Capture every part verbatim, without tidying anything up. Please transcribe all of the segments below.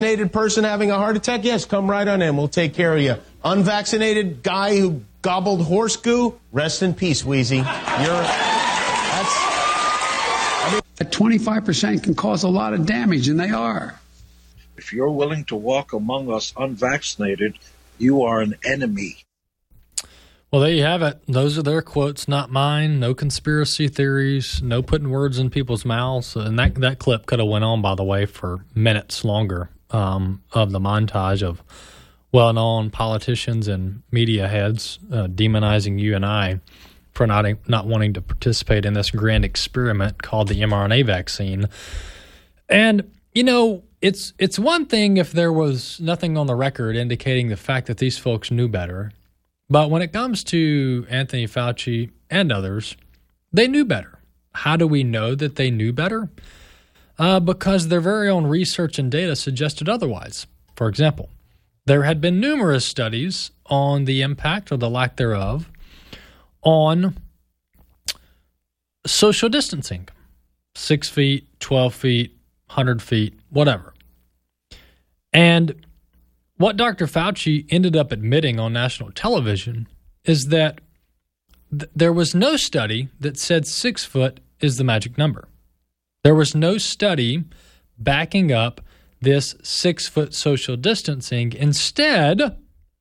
Vaccinated person having a heart attack, yes, come right on in. We'll take care of you. Unvaccinated guy who gobbled horse goo, rest in peace, Wheezy. You're, that's, I mean, twenty-five percent can cause a lot of damage, and they are. If you're willing to walk among us unvaccinated, you are an enemy. Well, there you have it. Those are their quotes, not mine. No conspiracy theories, no putting words in people's mouths. And that, that clip could have went on, by the way, for minutes longer um, of the montage of well-known politicians and media heads uh, demonizing you and I for not, not wanting to participate in this grand experiment called the mRNA vaccine. And, you know, it's it's one thing if there was nothing on the record indicating the fact that these folks knew better. But when it comes to Anthony Fauci and others, they knew better. How do we know that they knew better? Uh, because their very own research and data suggested otherwise. For example, there had been numerous studies on the impact or the lack thereof on social distancing. Six feet, twelve feet, one hundred feet, whatever. And what Doctor Fauci ended up admitting on national television is that th- there was no study that said six foot is the magic number. There was no study backing up this six foot social distancing. Instead,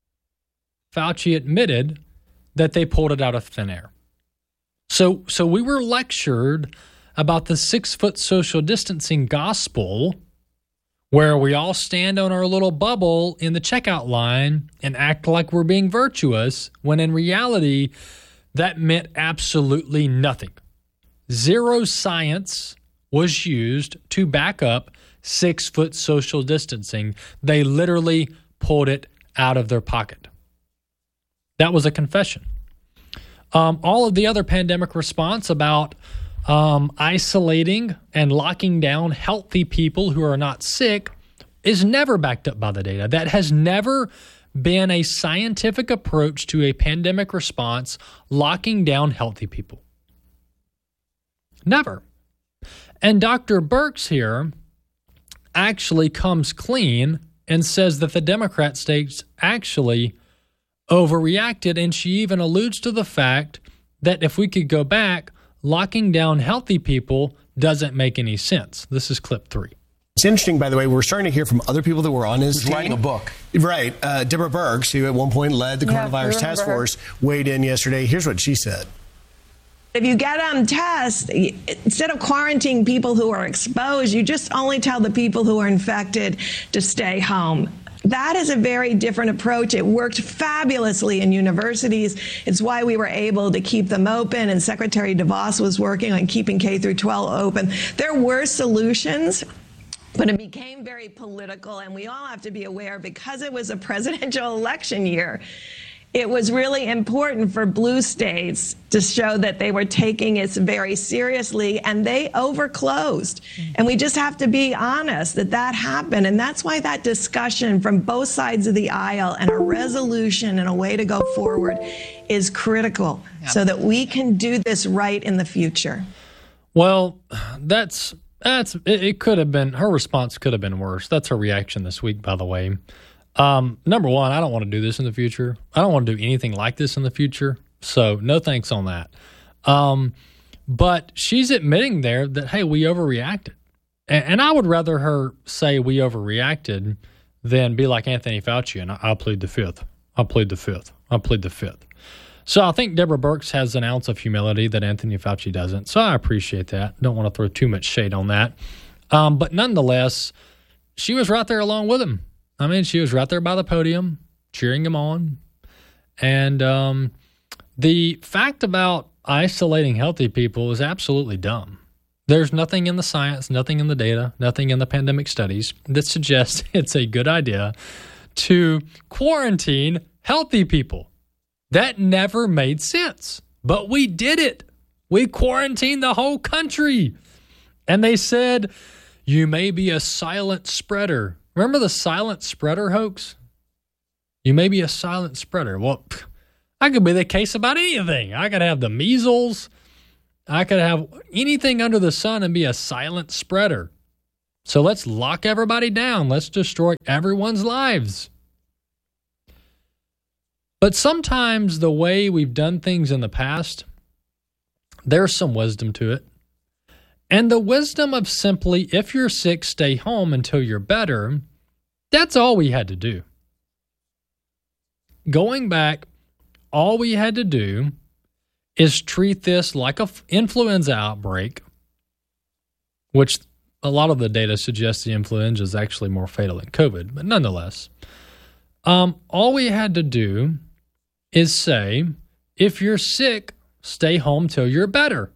Fauci admitted that they pulled it out of thin air. So, so we were lectured about the six foot social distancing gospel, where we all stand on our little bubble in the checkout line and act like we're being virtuous, when in reality, that meant absolutely nothing. Zero science was used to back up six-foot social distancing. They literally pulled it out of their pocket. That was a confession. Um, all of the other pandemic response about Um, isolating and locking down healthy people who are not sick is never backed up by the data. That has never been a scientific approach to a pandemic response, locking down healthy people. Never. And Doctor Birx here actually comes clean and says that the Democrat states actually overreacted, and she even alludes to the fact that if we could go back, locking down healthy people doesn't make any sense. This is clip three. It's interesting, by the way, we're starting to hear from other people that were on his Who's team. writing a book. Right. Uh, Deborah Birx, who at one point led the Yeah, coronavirus task force, weighed in yesterday. Here's what she said. If you get them tests, instead of quarantining people who are exposed, you just only tell the people who are infected to stay home. That is a very different approach. It worked fabulously in universities. It's why we were able to keep them open, and Secretary DeVos was working on keeping K through twelve open. There were solutions, but it became very political, and we all have to be aware, because it was a presidential election year, it was really important for blue states to show that they were taking it very seriously, and they overclosed. And we just have to be honest that that happened. And that's why that discussion from both sides of the aisle and a resolution and a way to go forward is critical, yeah, so that we can do this right in the future. Well, that's that's it, it could have been, her response could have been worse. That's her reaction this week, by the way. Um, number one, I don't want to do this in the future. I don't want to do anything like this in the future. So no thanks on that. Um, but she's admitting there that, hey, we overreacted. And, and I would rather her say we overreacted than be like Anthony Fauci and I'll plead the fifth. I'll plead the fifth. I'll plead the fifth. So I think Deborah Birx has an ounce of humility that Anthony Fauci doesn't. So I appreciate that. Don't want to throw too much shade on that. Um, but nonetheless, she was right there along with him. I mean, she was right there by the podium, cheering him on. And um, the fact about isolating healthy people is absolutely dumb. There's nothing in the science, nothing in the data, nothing in the pandemic studies that suggests it's a good idea to quarantine healthy people. That never made sense. But we did it. We quarantined the whole country. And they said, you may be a silent spreader. Remember the silent spreader hoax? You may be a silent spreader. Well, I could be the case about anything. I could have the measles. I could have anything under the sun and be a silent spreader. So let's lock everybody down. Let's destroy everyone's lives. But sometimes the way we've done things in the past, there's some wisdom to it. And the wisdom of simply, if you're sick, stay home until you're better, that's all we had to do. Going back, all we had to do is treat this like an influenza outbreak, which a lot of the data suggests the influenza is actually more fatal than COVID, but nonetheless, um, all we had to do is say, if you're sick, stay home till you're better.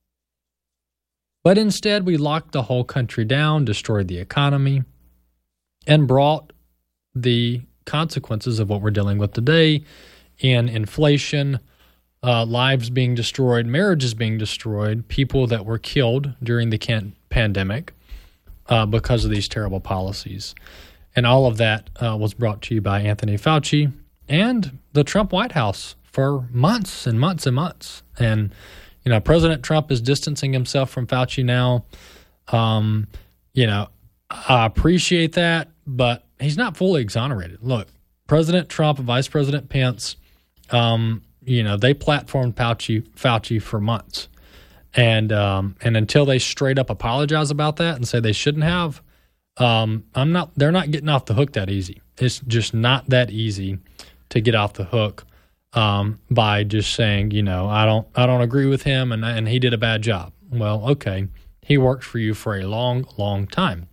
But instead, we locked the whole country down, destroyed the economy, and brought the consequences of what we're dealing with today in inflation, uh, lives being destroyed, marriages being destroyed, people that were killed during the can- pandemic uh, because of these terrible policies. And all of that uh, was brought to you by Anthony Fauci and the Trump White House for months and months and months. And, you know, President Trump is distancing himself from Fauci now. Um, you know, I appreciate that, but he's not fully exonerated. Look, President Trump and Vice President Pence, um, you know, they platformed Fauci, Fauci for months. And um, and until they straight up apologize about that and say they shouldn't have, um, I'm not. They're not getting off the hook that easy. It's just not that easy to get off the hook um, by just saying, you know, I don't, I don't agree with him, and and he did a bad job. Well, okay, he worked for you for a long, long time.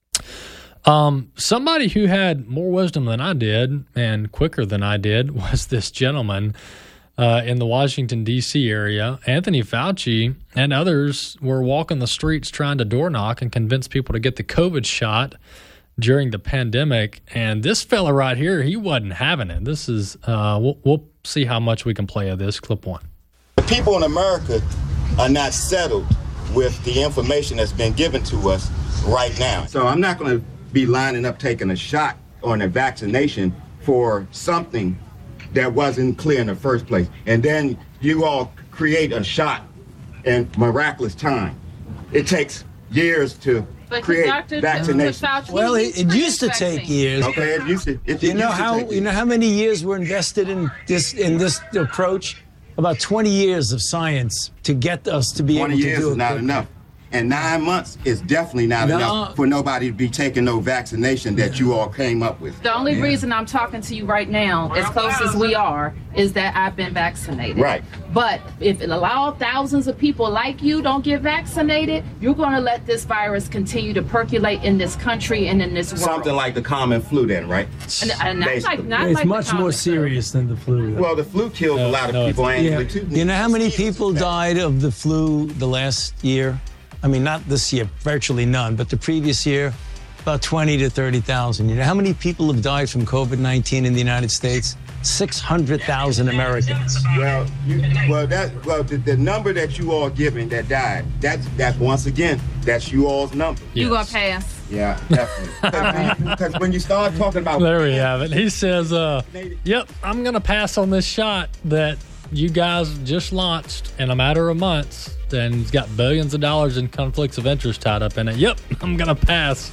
Um, somebody who had more wisdom than I did and quicker than I did was this gentleman uh, in the Washington, D C area. Anthony Fauci and others were walking the streets trying to door knock and convince people to get the COVID shot during the pandemic. And this fella right here, he wasn't having it. This is, uh, we'll, we'll see how much we can play of this. Clip one. The people in America are not settled with the information that's been given to us right now. So I'm not going to be lining up taking a shot on a vaccination for something that wasn't clear in the first place. And then you all create a shot in miraculous time. It takes years to but create Doctor vaccination. Well, it, it used to take years. Okay, it used to. It, you it know used how to take you know how many years were invested in this in this approach? About twenty years of science to get us to be able to do it. twenty years is not enough. And nine months is definitely not no. enough for nobody to be taking no vaccination that you all came up with. The only yeah. reason I'm talking to you right now, as close as we are, is that I've been vaccinated. Right. But if it allow thousands of people like you don't get vaccinated, you're going to let this virus continue to percolate in this country and in this world. Something like the common flu then, right? And, and not like, not it's like much more serious than the flu. Well, the flu kills no, a lot of no, people annually, yeah. too. You know how many people died of the flu the last year? I mean, not this year, virtually none, but the previous year, about twenty to thirty thousand. You know how many people have died from COVID nineteen in the United States? six hundred thousand Americans. Well, you, well, that well, the, the number that you all giving that died, that's that once again, that's you all's number. You gonna pass? Yeah, definitely. Because when you start talking about, there we have it. He says, uh, "Yep, I'm gonna pass on this shot that you guys just launched in a matter of months." And he's got billions of dollars in conflicts of interest tied up in it. Yep, I'm going to pass.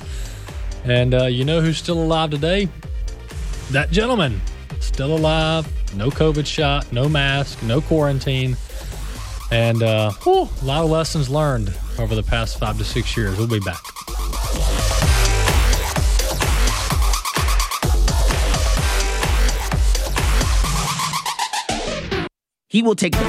And uh, you know who's still alive today? That gentleman. Still alive. No COVID shot, no mask, no quarantine. And uh, whew, a lot of lessons learned over the past five to six years. We'll be back. He will take...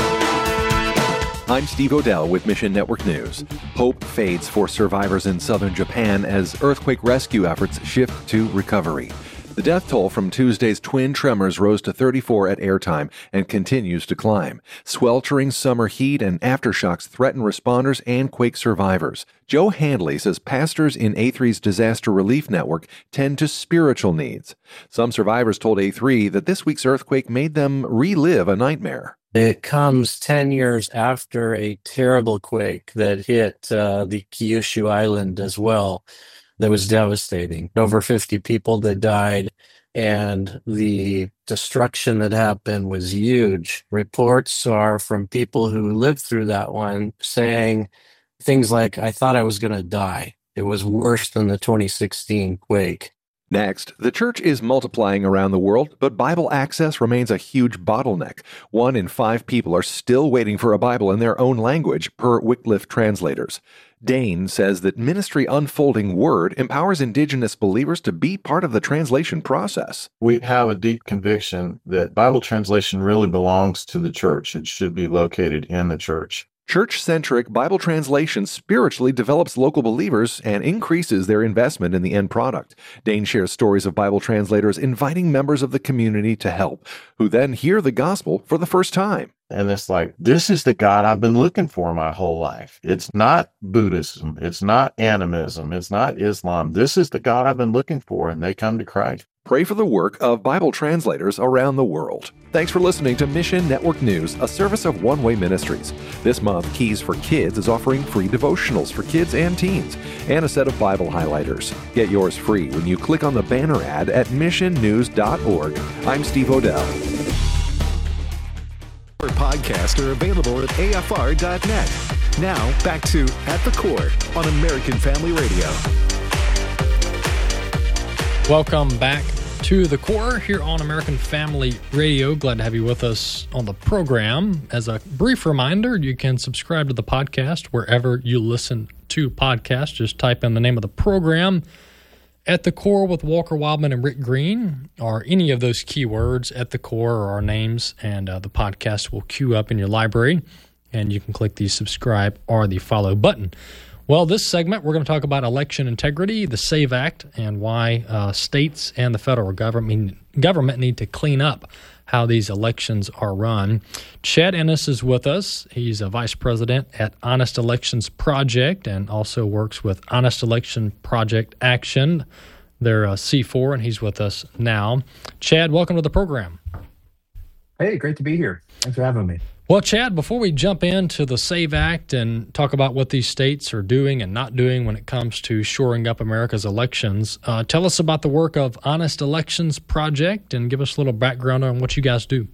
I'm Steve Odell with Mission Network News. Hope fades for survivors in southern Japan as earthquake rescue efforts shift to recovery. The death toll from Tuesday's twin tremors rose to thirty-four at airtime and continues to climb. Sweltering summer heat and aftershocks threaten responders and quake survivors. Joe Handley says pastors in A three's disaster relief network tend to spiritual needs. Some survivors told A three that this week's earthquake made them relive a nightmare. It comes ten years after a terrible quake that hit uh, the Kyushu Island as well. That was devastating. Over fifty people that died, and the destruction that happened was huge. Reports are from people who lived through that one saying things like, I thought I was going to die. It was worse than the twenty sixteen quake. Next, the church is multiplying around the world, but Bible access remains a huge bottleneck. One in five people are still waiting for a Bible in their own language, per Wycliffe translators. Dane says that Ministry Unfolding Word empowers indigenous believers to be part of the translation process. We have a deep conviction that Bible translation really belongs to the church. It should be located in the church. Church-centric Bible translation spiritually develops local believers and increases their investment in the end product. Dane shares stories of Bible translators inviting members of the community to help, who then hear the gospel for the first time. And it's like, this is the God I've been looking for my whole life. It's not Buddhism. It's not animism. It's not Islam. This is the God I've been looking for, and they come to Christ. Pray for the work of Bible translators around the world. Thanks for listening to Mission Network News, a service of One Way Ministries. This month, Keys for Kids is offering free devotionals for kids and teens and a set of Bible highlighters. Get yours free when you click on the banner ad at mission news dot org. I'm Steve Odell. Our podcasts are available at A F R dot net. Now, back to At the Core on American Family Radio. Welcome back to The Core here on American Family Radio. Glad to have you with us on the program. As a brief reminder, you can subscribe to the podcast wherever you listen to podcasts. Just type in the name of the program, At the Core with Walker Wildman and Rick Green, or any of those keywords, At the Core, or our names, and uh, the podcast will queue up in your library, and you can click the subscribe or the follow button. Well, this segment, we're going to talk about election integrity, the SAVE Act, and why uh, states and the federal government government need to clean up how these elections are run. Chad Ennis is with us. He's a vice president at Honest Elections Project and also works with Honest Election Project Action. They're uh, C four, and he's with us now. Chad, welcome to the program. Hey, great to be here. Thanks for having me. Well, Chad, before we jump into the SAVE Act and talk about what these states are doing and not doing when it comes to shoring up America's elections, uh, tell us about the work of Honest Elections Project and give us a little background on what you guys do.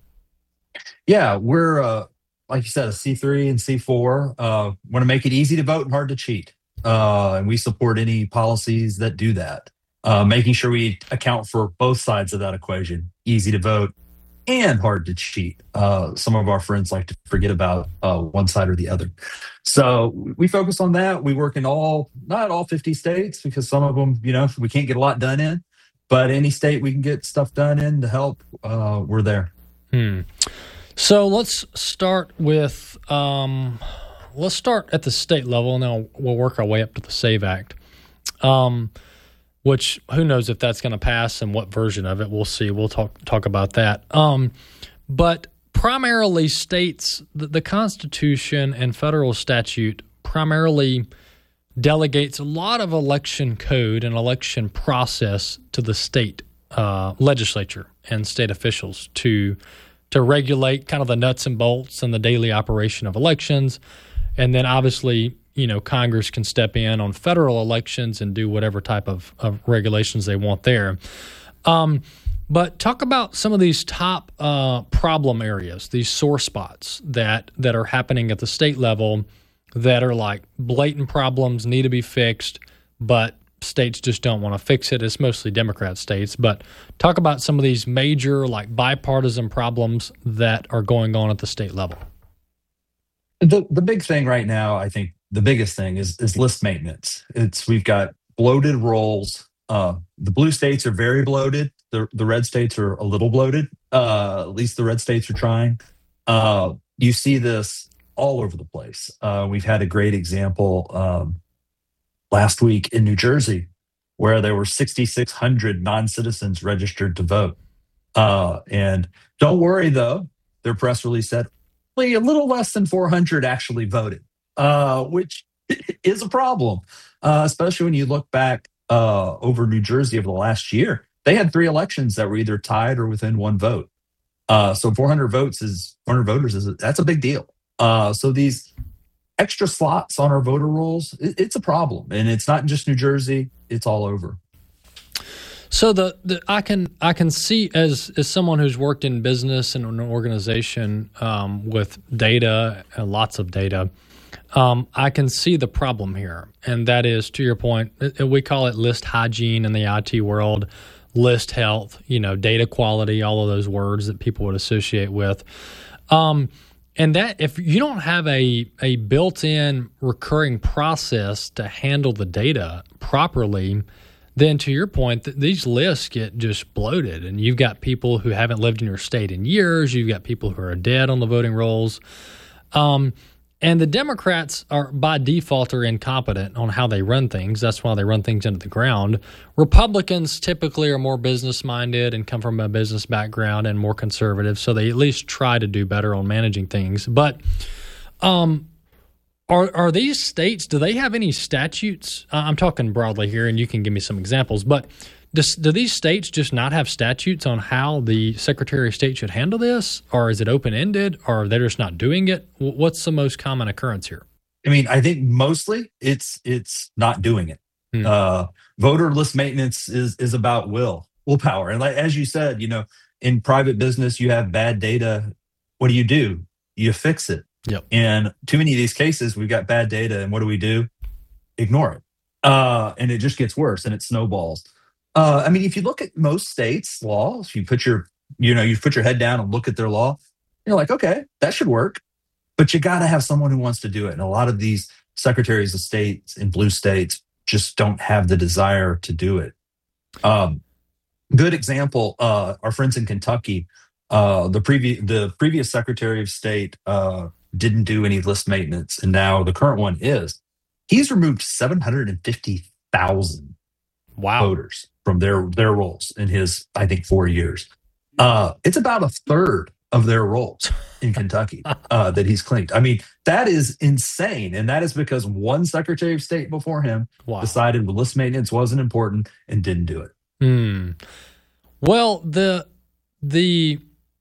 Yeah, we're, uh, like you said, a C three and C four. Uh, want to make it easy to vote and hard to cheat. Uh, and we support any policies that do that, uh, making sure we account for both sides of that equation, easy to vote and hard to cheat. Uh, some of our friends like to forget about uh, one side or the other. So we focus on that. We work in all, not all fifty states, because some of them, you know, we can't get a lot done in, but any state we can get stuff done in to help, uh, we're there. Hmm. So let's start with, um, let's start at the state level, and then we'll work our way up to the SAVE Act. Um, which who knows if that's going to pass and what version of it. We'll see. We'll talk talk about that. Um, but primarily states, the, the Constitution and federal statute primarily delegates a lot of election code and election process to the state uh, legislature and state officials to to regulate kind of the nuts and bolts and the daily operation of elections. And then obviously, you know, Congress can step in on federal elections and do whatever type of, of regulations they want there. Um, but talk about some of these top uh, problem areas, these sore spots that that are happening at the state level that are like blatant problems, need to be fixed, but states just don't want to fix it. It's mostly Democrat states. But talk about some of these major, like, bipartisan problems that are going on at the state level. The the big thing right now, I think, the biggest thing is is list maintenance. It's we've got bloated rolls. Uh, the blue states are very bloated. The the red states are a little bloated. Uh, at least the red states are trying. Uh, you see this all over the place. Uh, we've had a great example um, last week in New Jersey, where there were sixty-six hundred non-citizens registered to vote. Uh, and don't worry, though, their press release said only a little less than four hundred actually voted. Uh, which is a problem, uh, especially when you look back uh, over New Jersey over the last year. They had three elections that were either tied or within one vote. Uh, so four hundred votes is four hundred voters is that's a big deal. Uh, so these extra slots on our voter rolls, it, it's a problem, and it's not just New Jersey; it's all over. So the, the I can I can see as as someone who's worked in business and an organization um, with data and lots of data. Um, I can see the problem here, and that is, to your point, we call it list hygiene in the I T world, list health, you know, data quality, all of those words that people would associate with. Um, and that if you don't have a, a built-in recurring process to handle the data properly, then to your point, th- these lists get just bloated, and you've got people who haven't lived in your state in years. You've got people who are dead on the voting rolls. Um, And the Democrats are, by default, are incompetent on how they run things. That's why they run things into the ground. Republicans typically are more business-minded and come from a business background and more conservative, so they at least try to do better on managing things. But um, are are these states, do they have any statutes? Uh, I'm talking broadly here, and you can give me some examples, but Does, do these states just not have statutes on how the Secretary of State should handle this? Or is it open-ended? Or they're just not doing it? What's the most common occurrence here? I mean, I think mostly it's it's not doing it. Hmm. Uh, voter list maintenance is is about will, willpower. And like, as you said, you know, in private business, you have bad data. What do you do? You fix it. Yep. And too many of these cases, we've got bad data. And what do we do? Ignore it. Uh, and it just gets worse and it snowballs. Uh, I mean, if you look at most states' laws, you put your, you know, you put your head down and look at their law, you're like, okay, that should work. But you got to have someone who wants to do it. And a lot of these secretaries of state in blue states just don't have the desire to do it. Um, good example, uh, our friends in Kentucky, uh, the previous the previous Secretary of State uh, didn't do any list maintenance, and now the current one is. He's removed seven hundred fifty thousand wow. voters from their their rolls in his, I think, four years. Uh, it's about a third of their rolls in Kentucky uh, that he's cleaned. I mean, that is insane. And that is because one Secretary of State before him wow. decided the list maintenance wasn't important and didn't do it. Hmm. Well, the, the,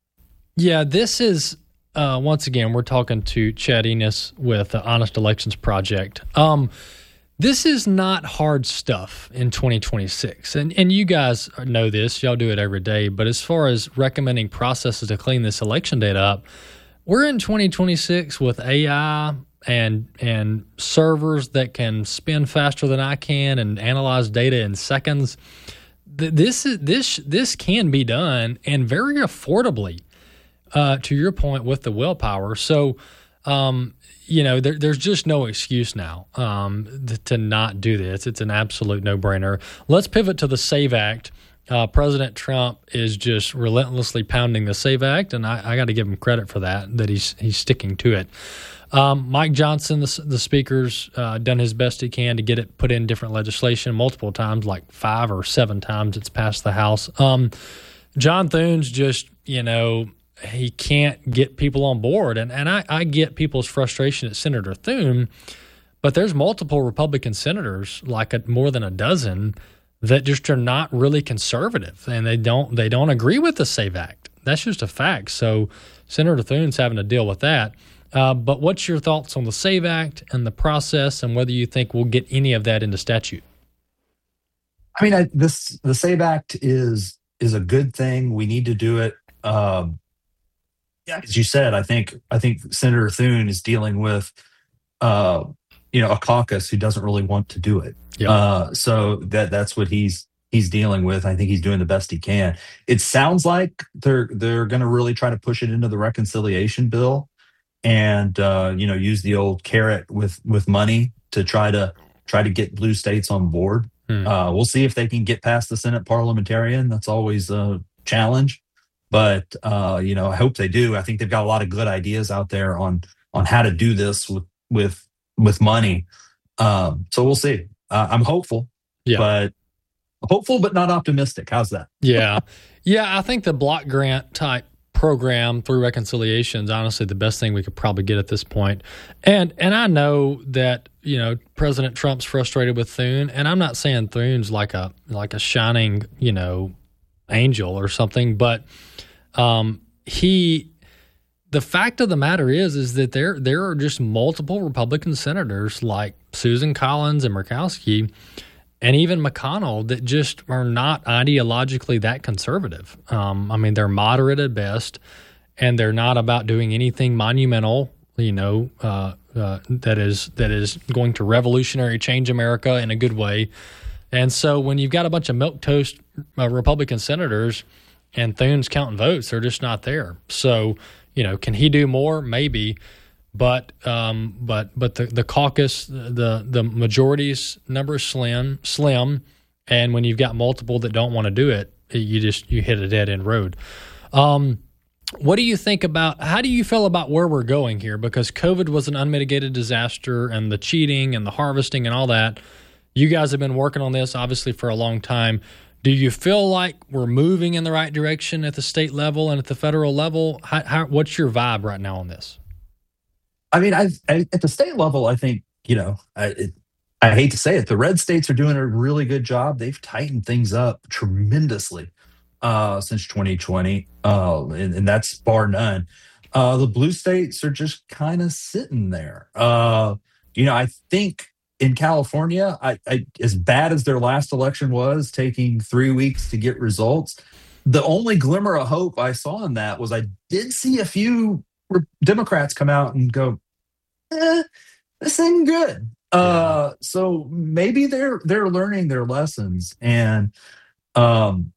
yeah, this is, uh, once again, we're talking to Chad Enos with the Honest Elections Project. Um, This is not hard stuff in twenty twenty-six. And and you guys know this. Y'all do it every day. But as far as recommending processes to clean this election data up, we're in twenty twenty-six with A I and and servers that can spin faster than I can and analyze data in seconds. This is this this can be done and very affordably, uh, to your point, with the willpower. So um you know, there, there's just no excuse now um, th- to not do this. It's an absolute no-brainer. Let's pivot to the SAVE Act. Uh, President Trump is just relentlessly pounding the SAVE Act, and I, I got to give him credit for that, that he's he's sticking to it. Um, Mike Johnson, the, the Speaker's uh, done his best he can to get it put in different legislation multiple times, like five or seven times it's passed the House. Um, John Thune's just, you know, he can't get people on board. And and I, I get people's frustration at Senator Thune, but there's multiple Republican senators, like a, more than a dozen, that just are not really conservative, and they don't they don't agree with the SAVE Act. That's just a fact. So Senator Thune's having to deal with that. Uh, but what's your thoughts on the SAVE Act and the process, and whether you think we'll get any of that into statute? I mean, I, this the SAVE Act is is a good thing. We need to do it. Um, Yeah, as you said, I think I think Senator Thune is dealing with, uh, you know, a caucus who doesn't really want to do it. Yep. Uh, so that that's what he's he's dealing with. I think he's doing the best he can. It sounds like they're they're going to really try to push it into the reconciliation bill, and uh, you know, use the old carrot with with money to try to try to get blue states on board. Hmm. Uh, we'll see if they can get past the Senate parliamentarian. That's always a challenge. But, uh, you know, I hope they do. I think they've got a lot of good ideas out there on on how to do this with with, with money. Um, so we'll see. Uh, I'm hopeful, yeah. but hopeful but not optimistic. How's that? Yeah. Yeah, I think the block grant type program through reconciliation is honestly the best thing we could probably get at this point. And and I know that, you know, President Trump's frustrated with Thune, and I'm not saying Thune's like a like a shining, you know, angel or something, but um, he, the fact of the matter is, is that there there are just multiple Republican senators like Susan Collins and Murkowski and even McConnell that just are not ideologically that conservative. Um, I mean, they're moderate at best, and they're not about doing anything monumental, you know, uh, uh, that is that is going to revolutionary change America in a good way. And so when you've got a bunch of milquetoast uh, Republican senators and Thune's counting votes, they're just not there. So, you know, can he do more? Maybe. But um, but but the, the caucus, the the majority's number is slim, slim, and when you've got multiple that don't want to do it, you just you hit a dead end road. Um, what do you think about? How do you feel about where we're going here? Because COVID was an unmitigated disaster, and the cheating and the harvesting and all that. You guys have been working on this obviously for a long time. Do you feel like we're moving in the right direction at the state level and at the federal level? How, how, what's your vibe right now on this? I mean, I, I at the state level, I think, you know, I, it, I hate to say it, the red states are doing a really good job. They've tightened things up tremendously uh, since twenty twenty, uh, and, and that's bar none. Uh, the blue states are just kind of sitting there. Uh, you know, I think in California, I, I, as bad as their last election was, taking three weeks to get results, the only glimmer of hope I saw in that was I did see a few Democrats come out and go, eh, this ain't good. Yeah. Uh, so maybe they're they're learning their lessons, and um,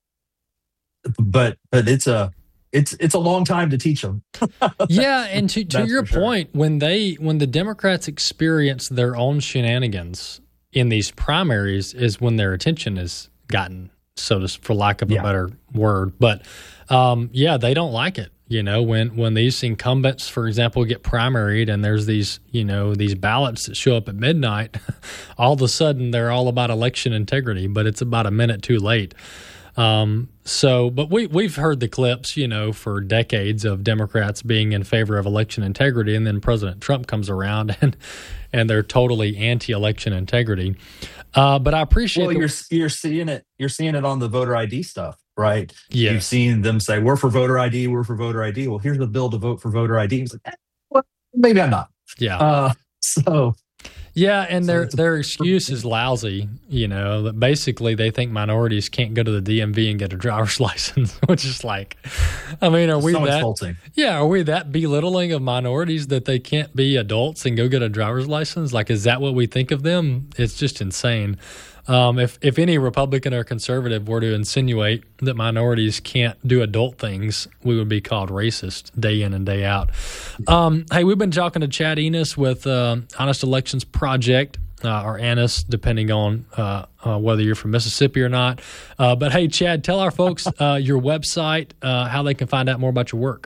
but but it's a it's it's a long time to teach them. Yeah, and to to your sure. point, when they when the Democrats experience their own shenanigans in these primaries, is when their attention is gotten, so to for lack of a yeah. better word. But um, yeah, they don't like it. You know, when, when these incumbents, for example, get primaried and there's these, you know, these ballots that show up at midnight, all of a sudden they're all about election integrity, but it's about a minute too late. Um, so, but we, we've heard the clips, you know, for decades of Democrats being in favor of election integrity, and then President Trump comes around and and they're totally anti-election integrity. Uh, but I appreciate well, the- you're you're seeing it. You're seeing it on the voter I D stuff. Right. Yeah. You've seen them say, we're for voter I D, we're for voter I D. Well, here's the bill to vote for voter I D. It's like, eh, well, maybe I'm not. Yeah. Uh, so. Yeah, and so their a- their excuse is lousy, you know, that basically they think minorities can't go to the D M V and get a driver's license, which is like, I mean, are we so that? insulting. Yeah, are we that belittling of minorities that they can't be adults and go get a driver's license? Like, is that what we think of them? It's just insane. Um, if if any Republican or conservative were to insinuate that minorities can't do adult things, we would be called racist day in and day out. Um, hey, we've been talking to Chad Enos with uh, Honest Elections Project, uh, or Annis, depending on uh, uh, whether you're from Mississippi or not. Uh, but hey, Chad, tell our folks uh, your website, uh, how they can find out more about your work.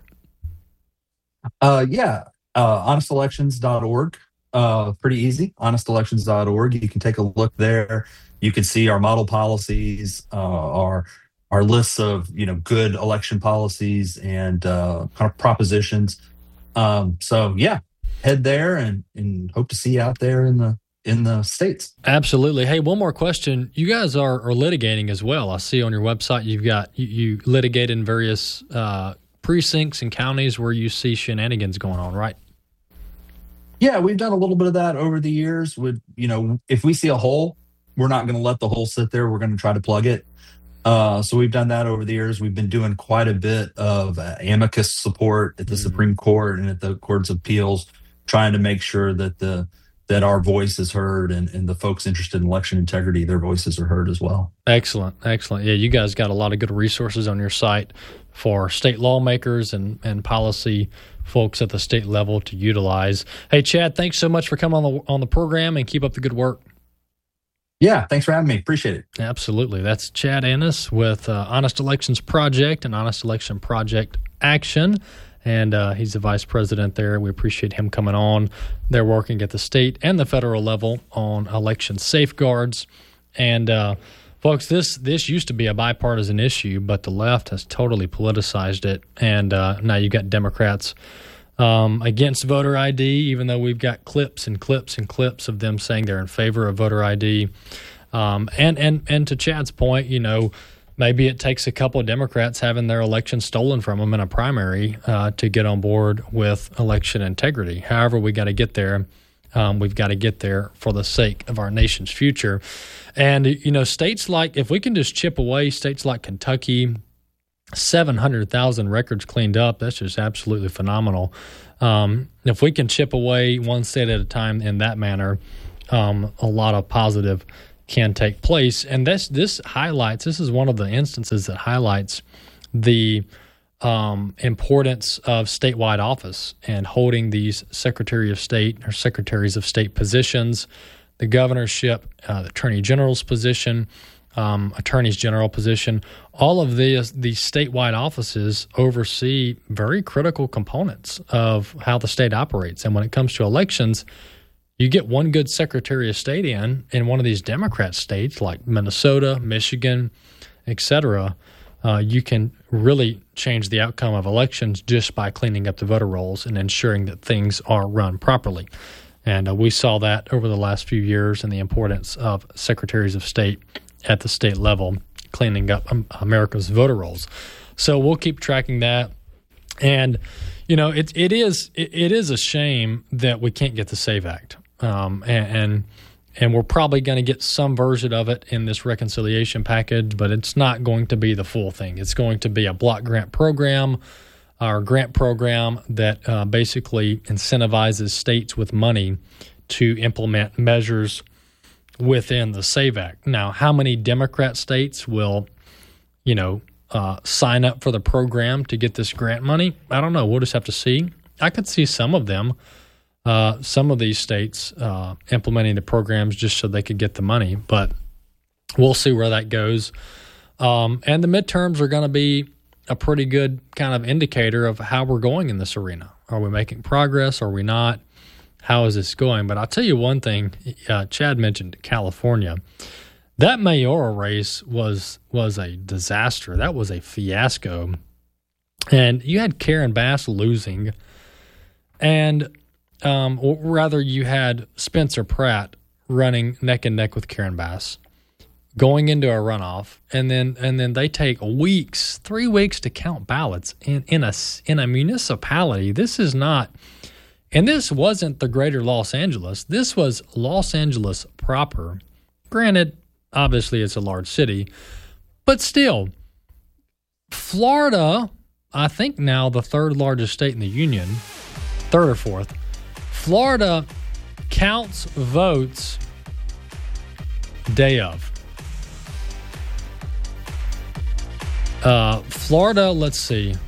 Uh, yeah, uh, honest elections dot org. Uh, pretty easy, honest elections dot org. You can take a look there. You can see our model policies, uh, our our lists of you know good election policies and uh, kind of propositions. Um, so yeah, head there and, and hope to see you out there in the in the states. Absolutely. Hey, one more question. You guys are, are litigating as well. I see on your website you've got you, you litigate in various uh, precincts and counties where you see shenanigans going on, right? Yeah, we've done a little bit of that over the years. With you know, if we see a hole, we're not going to let the hole sit there. We're going to try to plug it. Uh, so we've done that over the years. We've been doing quite a bit of uh, amicus support at the mm-hmm. Supreme Court and at the Courts of Appeals, trying to make sure that the that our voice is heard, and, and the folks interested in election integrity, their voices are heard as well. Excellent, excellent. Yeah, you guys got a lot of good resources on your site for state lawmakers and, and policy folks at the state level to utilize. Hey, Chad, thanks so much for coming on the on the program, and keep up the good work. Yeah, thanks for having me. Appreciate it. Absolutely. That's Chad Annis with uh, Honest Elections Project and Honest Election Project Action. And uh, he's the vice president there. We appreciate him coming on. They're working at the state and the federal level on election safeguards. And uh, folks, this this used to be a bipartisan issue, but the left has totally politicized it. And uh, now you've got Democrats um, against voter I D, even though we've got clips and clips and clips of them saying they're in favor of voter I D. Um, and, and, and to Chad's point, you know, maybe it takes a couple of Democrats having their election stolen from them in a primary uh, to get on board with election integrity. However, we got to get there. Um, we've got to get there for the sake of our nation's future. And, you know, states like, if we can just chip away, states like Kentucky, seven hundred thousand records cleaned up, that's just absolutely phenomenal. Um, if we can chip away one state at a time in that manner, um, a lot of positive can take place. And this this highlights, this is one of the instances that highlights the um, importance of statewide office and holding these Secretary of State or Secretaries of State positions, the governorship, uh, the Attorney General's position, um, Attorneys General position. All of these, these statewide offices oversee very critical components of how the state operates. And when it comes to elections, you get one good Secretary of State in, in one of these Democrat states like Minnesota, Michigan, et cetera, uh, you can really change the outcome of elections just by cleaning up the voter rolls and ensuring that things are run properly. And uh, we saw that over the last few years and the importance of secretaries of state at the state level cleaning up um, America's voter rolls. So we'll keep tracking that. And, you know, it, it is it, it is a shame that we can't get the SAVE Act. Um, and, and and we're probably going to get some version of it in this reconciliation package, but it's not going to be the full thing. It's going to be a block grant program, our grant program that uh, basically incentivizes states with money to implement measures within the SAVE Act. Now, how many Democrat states will, you know, uh, sign up for the program to get this grant money? I don't know. We'll just have to see. I could see some of them, uh, some of these states uh, implementing the programs just so they could get the money, but we'll see where that goes. Um, and the midterms are going to be a pretty good kind of indicator of how we're going in this arena. Are we making progress? Are we not? How is this going? But I'll tell you one thing. Uh, Chad mentioned California. That mayoral race was was a disaster. That was a fiasco. And you had Karen Bass losing, and um, or rather you had Spencer Pratt running neck and neck with Karen Bass, going into a runoff, and then and then they take weeks, three weeks to count ballots in, in a in a municipality. This is not, and this wasn't the greater Los Angeles. This was Los Angeles proper. Granted, obviously it's a large city, but still, Florida, I think now the third largest state in the union, third or fourth, Florida counts votes day of. Uh, Florida, let's see.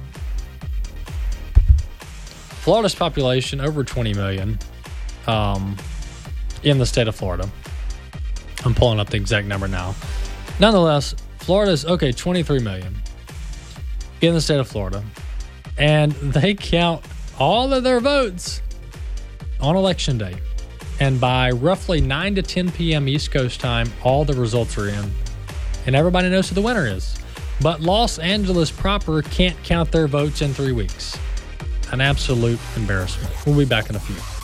Florida's population, over twenty million um, in the state of Florida. I'm pulling up the exact number now. Nonetheless, Florida's, okay, twenty-three million in the state of Florida. And they count all of their votes on election day. And by roughly nine to ten p.m. East Coast time, all the results are in. And everybody knows who the winner is. But Los Angeles proper can't count their votes in three weeks. An absolute embarrassment. We'll be back in a few.